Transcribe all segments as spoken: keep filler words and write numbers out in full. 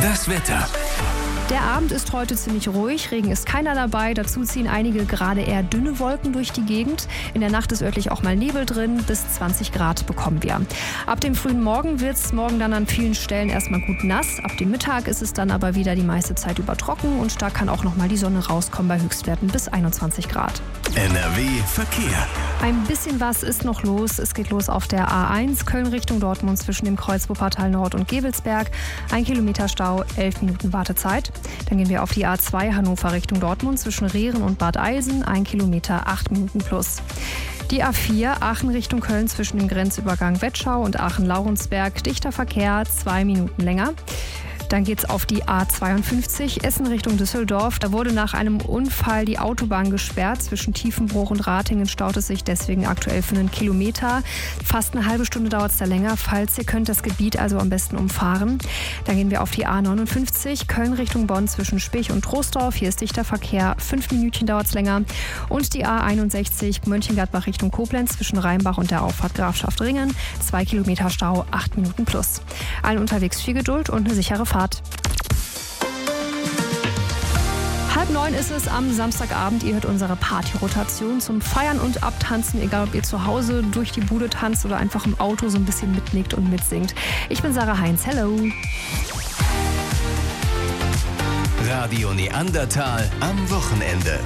Das Wetter. Der Abend ist heute ziemlich ruhig, Regen ist keiner dabei, dazu ziehen einige gerade eher dünne Wolken durch die Gegend. In der Nacht ist örtlich auch mal Nebel drin, bis zwanzig Grad bekommen wir. Ab dem frühen Morgen wird es morgen dann an vielen Stellen erstmal gut nass. Ab dem Mittag ist es dann aber wieder die meiste Zeit über trocken und da kann auch nochmal die Sonne rauskommen bei Höchstwerten bis einundzwanzig Grad. N R W Verkehr. Ein bisschen was ist noch los. Es geht los auf der A eins Köln Richtung Dortmund zwischen dem Kreuz Wuppertal Nord und Gevelsberg. Ein Kilometer Stau, elf Minuten Wartezeit. Dann gehen wir auf die A zwei Hannover Richtung Dortmund zwischen Rehren und Bad Eilsen. Ein Kilometer, acht Minuten plus. Die A vier Aachen Richtung Köln zwischen dem Grenzübergang Wettschau und Aachen-Laurensberg. Dichter Verkehr, zwei Minuten länger. Dann geht's auf die A zweiundfünfzig Essen Richtung Düsseldorf. Da wurde nach einem Unfall die Autobahn gesperrt. Zwischen Tiefenbruch und Ratingen staut es sich deswegen aktuell für einen Kilometer. Fast eine halbe Stunde dauert es da länger. Falls ihr könnt, das Gebiet also am besten umfahren. Dann gehen wir auf die A neunundfünfzig Köln Richtung Bonn zwischen Spich und Troisdorf. Hier ist dichter Verkehr. Fünf Minütchen dauert es länger. Und die A einundsechzig Mönchengladbach Richtung Koblenz zwischen Rheinbach und der Auffahrt Grafschaft Ringen. Zwei Kilometer Stau, acht Minuten plus. Allen unterwegs viel Geduld und eine sichere Fahrt. Halb neun ist es am Samstagabend. Ihr hört unsere Party-Rotation zum Feiern und Abtanzen, egal ob ihr zu Hause durch die Bude tanzt oder einfach im Auto so ein bisschen mitnickt und mitsingt. Ich bin Sarah Heinz. Hello. Radio Neandertal am Wochenende.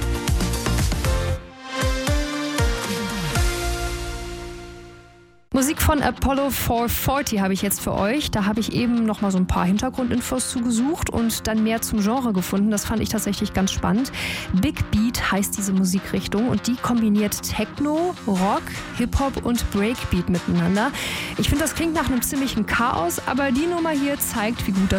Musik von Apollo vierhundertvierzig habe ich jetzt für euch. Da habe ich eben noch mal so ein paar Hintergrundinfos zugesucht und dann mehr zum Genre gefunden. Das fand ich tatsächlich ganz spannend. Big Beat heißt diese Musikrichtung und die kombiniert Techno, Rock, Hip-Hop und Breakbeat miteinander. Ich finde, das klingt nach einem ziemlichen Chaos, aber die Nummer hier zeigt, wie gut das